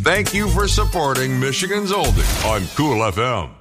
Thank you for supporting Michigan's Oldie on Cool FM.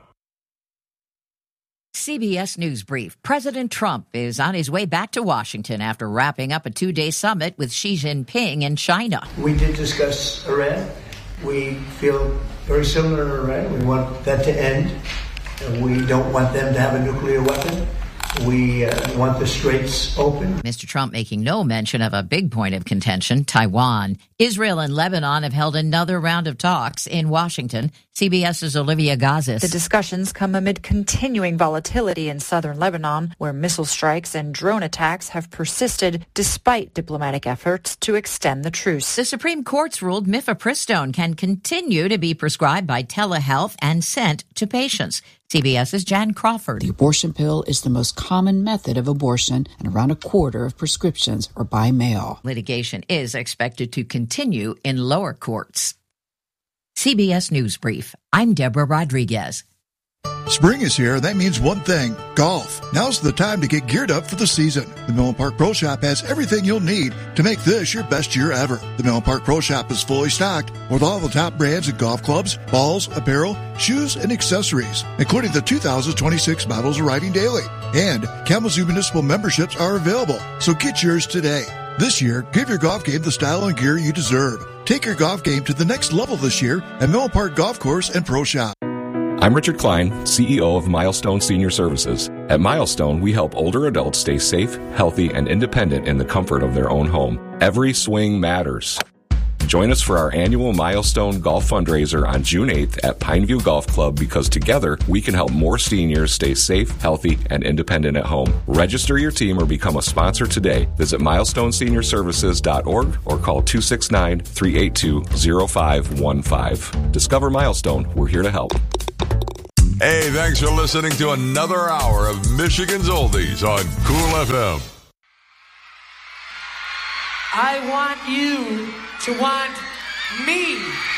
CBS News Brief. President Trump is on his way back to Washington after wrapping up a 2-day summit with Xi Jinping in China. We did discuss Iran. We feel very similar to Iran. We want that to end. We don't want them to have a nuclear weapon. We want the straits open. Mr. Trump making no mention of a big point of contention, Taiwan. Israel and Lebanon have held another round of talks in Washington. CBS's Olivia Gazis. The discussions come amid continuing volatility in southern Lebanon, where missile strikes and drone attacks have persisted despite diplomatic efforts to extend the truce. The Supreme Court's ruled mifepristone can continue to be prescribed by telehealth and sent to patients. CBS's Jan Crawford. The abortion pill is the most common method of abortion, and around a quarter of prescriptions are by mail. Litigation is expected to continue in lower courts. CBS News Brief. I'm Deborah Rodriguez. Spring is here. That means one thing, golf. Now's the time to get geared up for the season. The Millen Park Pro Shop has everything you'll need to make this your best year ever. The Millen Park Pro Shop is fully stocked with all the top brands of golf clubs, balls, apparel, shoes, and accessories, including the 2026 models arriving daily. And Kalamazoo Municipal memberships are available, so get yours today. This year, give your golf game the style and gear you deserve. Take your golf game to the next level this year at Millen Park Golf Course and Pro Shop. I'm Richard Klein, CEO of Milestone Senior Services. At Milestone, we help older adults stay safe, healthy, and independent in the comfort of their own home. Every swing matters. Join us for our annual Milestone Golf Fundraiser on June 8th at Pineview Golf Club, because together we can help more seniors stay safe, healthy, and independent at home. Register your team or become a sponsor today. Visit milestoneseniorservices.org or call 269-382-0515. Discover Milestone. We're here to help. Hey, thanks for listening to another hour of Michigan's Oldies on Cool FM. I want you to want me.